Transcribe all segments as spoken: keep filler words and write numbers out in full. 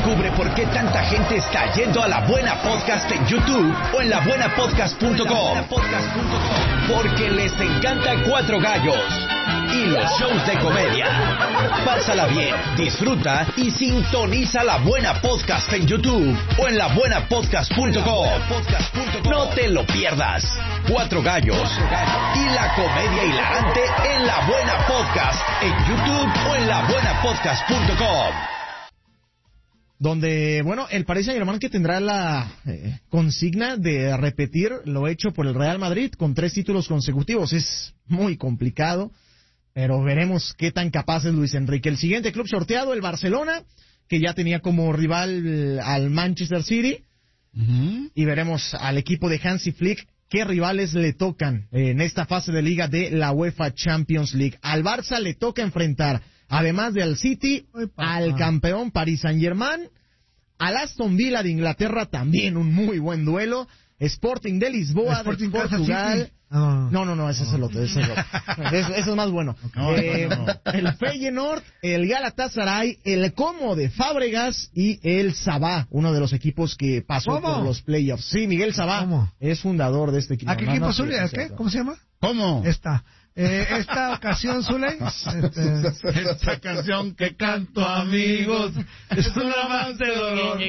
Descubre por qué tanta gente está yendo a La Buena Podcast en YouTube o en la buena podcast punto com. Porque les encanta Cuatro Gallos y los shows de comedia. Pásala bien, disfruta y sintoniza La Buena Podcast en YouTube o en la buena podcast punto com. No te lo pierdas. Cuatro Gallos y la comedia hilarante en La Buena Podcast en YouTube o en la buena podcast punto com. Donde, bueno, el Paris Saint-Germain que tendrá la eh, consigna de repetir lo hecho por el Real Madrid con tres títulos consecutivos. Es muy complicado, pero veremos qué tan capaz es Luis Enrique. El siguiente club sorteado, el Barcelona, que ya tenía como rival al Manchester City, uh-huh. y veremos al equipo de Hansi Flick qué rivales le tocan en esta fase de liga de la UEFA Champions League. Al Barça le toca enfrentar, además del City, al campeón Paris Saint-Germain, al Aston Villa de Inglaterra, también un muy buen duelo, Sporting de Lisboa Sporting de Portugal. No, no, no, no, ese no. es el otro, ese es el otro. Eso, eso es más bueno. No, eh, no, no. El Feyenoord, el Galatasaray, el Como de Fábregas y el Sabah, uno de los equipos que pasó ¿Cómo? por los playoffs. Sí, Miguel Sabah ¿Cómo? es fundador de este equipo. ¿A qué no, equipo no, Zulia? No, ¿Qué? ¿Cómo se llama? ¿Cómo? Esta. Eh, esta ocasión, Zuley, este... esta canción que canto, amigos, es una más de dolor.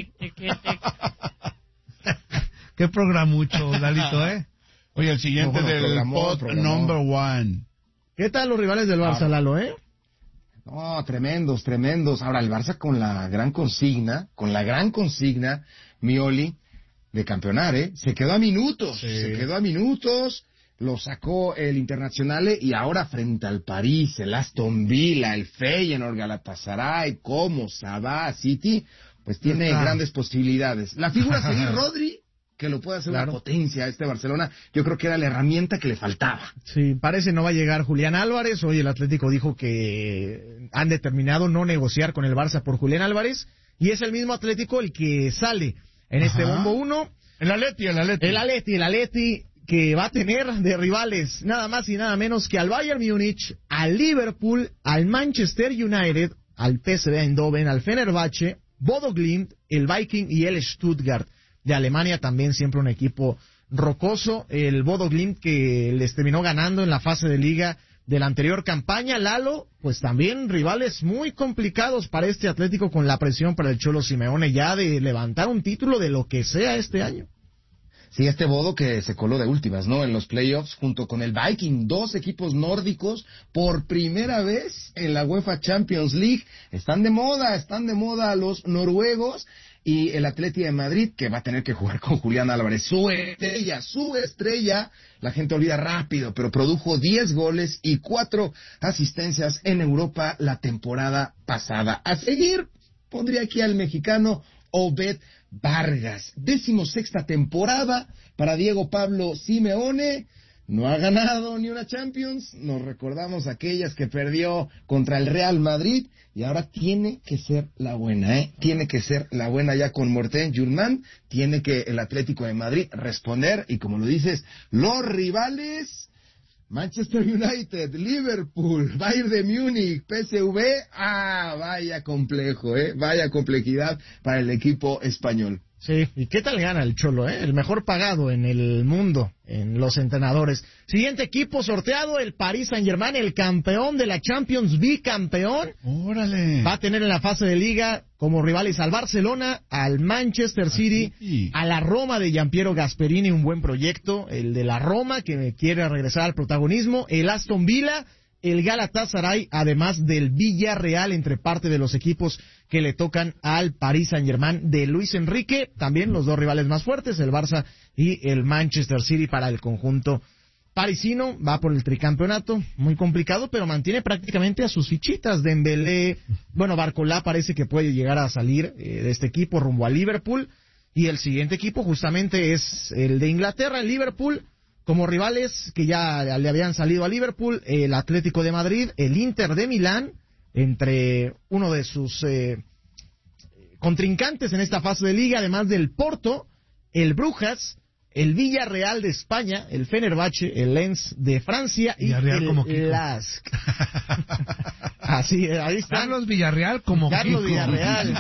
Qué programucho, Lalito, ¿eh? Oye, el siguiente no, del programó, pod programó. number one. ¿Qué tal los rivales del Barça, Lalo, eh? No, tremendos, tremendos. Ahora, el Barça con la gran consigna, con la gran consigna, Mioli, de campeonar, ¿eh? Se quedó a minutos, sí. se quedó a minutos. Lo sacó el Internazionale y ahora frente al París, el Aston Villa, el Feyenoord, Galatasaray, Como, Sabah, City, pues tiene ah. grandes posibilidades. La figura a seguir, Rodri, que lo puede hacer claro. una potencia a este Barcelona, yo creo que era la herramienta que le faltaba. Sí, parece no va a llegar Julián Álvarez. Hoy el Atlético dijo que han determinado no negociar con el Barça por Julián Álvarez, y es el mismo Atlético el que sale en Ajá. este bombo uno. El Atleti, el Atleti. El Atleti, el Atleti, que va a tener de rivales nada más y nada menos que al Bayern Múnich, al Liverpool, al Manchester United, al P S V Eindhoven, al Fenerbahce, Bodo Glimt, el Viking y el Stuttgart de Alemania, también siempre un equipo rocoso. El Bodo Glimt que les terminó ganando en la fase de liga de la anterior campaña. Lalo, pues también rivales muy complicados para este Atlético, con la presión para el Cholo Simeone ya de levantar un título de lo que sea este año. Sí, este Bodo que se coló de últimas, ¿no? En los playoffs junto con el Viking, dos equipos nórdicos por primera vez en la UEFA Champions League. Están de moda, están de moda los noruegos. Y el Atleti de Madrid, que va a tener que jugar con Julián Álvarez, su estrella, su estrella. La gente olvida rápido, pero produjo diez goles y cuatro asistencias en Europa la temporada pasada. A seguir, pondría aquí al mexicano Obed Vargas. Decimosexta temporada para Diego Pablo Simeone. No ha ganado ni una Champions. Nos recordamos aquellas que perdió contra el Real Madrid. Y ahora tiene que ser la buena, ¿eh? Tiene que ser la buena ya con Morten Julman. Tiene que el Atlético de Madrid responder. Y como lo dices, los rivales... Manchester United, Liverpool, Bayern de Múnich, P S V, ah, vaya complejo, eh, vaya complejidad para el equipo español. Sí, ¿y qué tal gana el Cholo, eh? El mejor pagado en el mundo, en los entrenadores. Siguiente equipo sorteado, el Paris Saint-Germain, el campeón de la Champions, bicampeón. ¡Órale! Va a tener en la fase de liga como rivales al Barcelona, al Manchester City, Así. a la Roma de Giampiero Gasperini, un buen proyecto, el de la Roma que quiere regresar al protagonismo, el Aston Villa, el Galatasaray, además del Villarreal, entre parte de los equipos que le tocan al Paris Saint-Germain de Luis Enrique. También los dos rivales más fuertes, el Barça y el Manchester City para el conjunto parisino. Va por el tricampeonato, muy complicado, pero mantiene prácticamente a sus fichitas. Dembélé, bueno, Barcolá parece que puede llegar a salir eh, de este equipo rumbo a Liverpool. Y el siguiente equipo justamente es el de Inglaterra, el Liverpool. Como rivales que ya le habían salido a Liverpool, el Atlético de Madrid, el Inter de Milán, entre uno de sus eh, contrincantes en esta fase de liga, además del Porto, el Brujas, el Villarreal de España, el Fenerbahce, el Lens de Francia y Villarreal el como Kiko. Lask. Así, ahí está. Carlos Villarreal como Carlos Kiko. Villarreal.